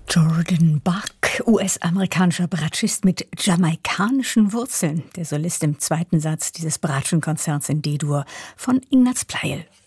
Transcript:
Jordan Buck, US-amerikanischer Bratschist mit jamaikanischen Wurzeln. Der Solist im zweiten Satz dieses Bratschenkonzerts in D-Dur von Ignaz Pleijel.